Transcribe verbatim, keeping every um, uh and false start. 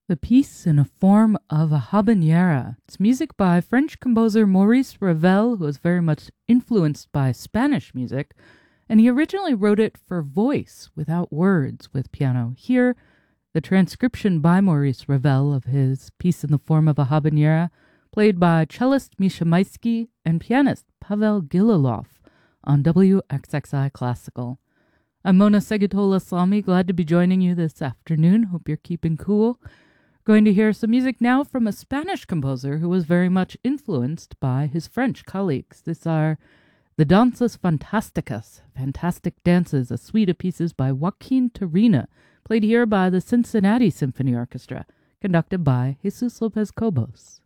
The piece in a form of a habanera. It's music by French composer Maurice Ravel, who was very much influenced by Spanish music, and he originally wrote it for voice without words with piano. Here, the transcription by Maurice Ravel of his piece in the form of a habanera, played by cellist Misha Maisky and pianist Pavel Gililov on W X X I Classical. I'm Mona Segitola-Salmi, glad to be joining you this afternoon. Hope you're keeping cool. Going to hear some music now from a Spanish composer who was very much influenced by his French colleagues. These are the Danzas Fantásticas, Fantastic Dances, a suite of pieces by Joaquin Turina, played here by the Cincinnati Symphony Orchestra, conducted by Jesus Lopez Cobos.